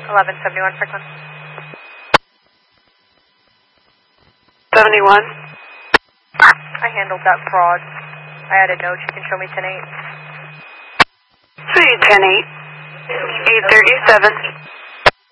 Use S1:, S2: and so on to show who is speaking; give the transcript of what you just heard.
S1: 1171 Franklin.
S2: 71.
S1: I handled that fraud. I had a note. You can show me 10-8.
S2: See 10-8. 837.